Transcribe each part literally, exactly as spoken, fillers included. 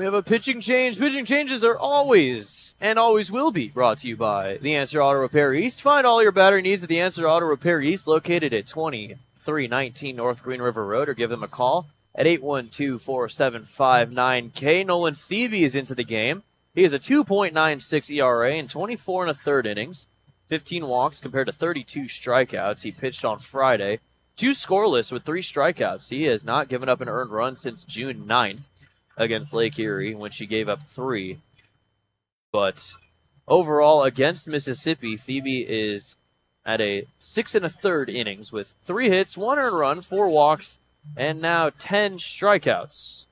We have a pitching change. Pitching changes are always and always will be brought to you by The Answer Auto Repair East. Find all your battery needs at The Answer Auto Repair East, located at twenty-three nineteen North Green River Road, or give them a call at eight one two, four seven five, nine K. Nolan Thebe is into the game. He has a two point nine six E R A in twenty-four and a third innings, fifteen walks compared to thirty-two strikeouts. He pitched on Friday, two scoreless with three strikeouts. He has not given up an earned run since June ninth. Against Lake Erie, when she gave up three. But overall, against Mississippi, Thebe is at a six and a third innings with three hits, one earned run, four walks, and now ten strikeouts.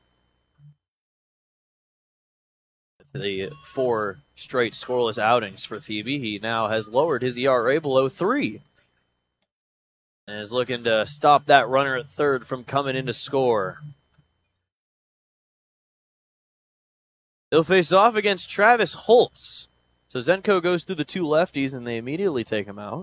The four straight scoreless outings for Thebe, he now has lowered his E R A below three. And is looking to stop that runner at third from coming in to score. They'll face off against Travis Holtz. So Zenko goes through the two lefties, and they immediately take him out.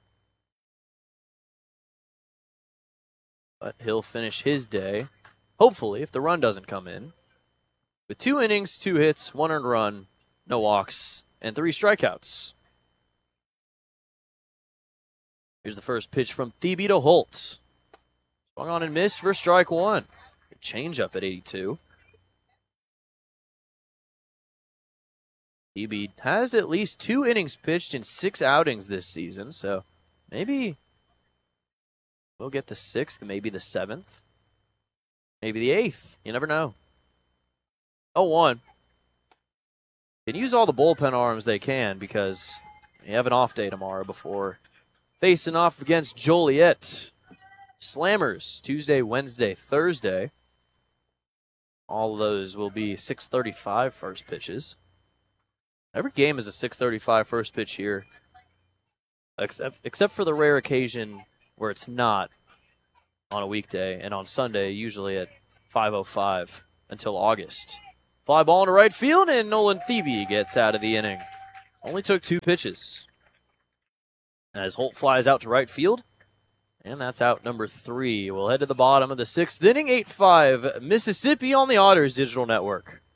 But he'll finish his day, hopefully, if the run doesn't come in, with two innings, two hits, one earned run, no walks, and three strikeouts. Here's the first pitch from Thebe to Holtz. Swung on and missed for strike one. Good changeup at eighty-two. Thebe has at least two innings pitched in six outings this season, so maybe we'll get the sixth, maybe the seventh, maybe the eighth. You never know. oh one. Can use all the bullpen arms they can because you have an off day tomorrow before facing off against Joliet. Slammers, Tuesday, Wednesday, Thursday. All of those will be six thirty-five first pitches. Every game is a six thirty-five first pitch here, except except for the rare occasion where it's not on a weekday, and on Sunday, usually at five oh five until August. Fly ball into right field, and Nolan Thebe gets out of the inning. Only took two pitches. As Holt flies out to right field, and that's out number three. We'll head to the bottom of the sixth inning, eight five Mississippi on the Otters Digital Network.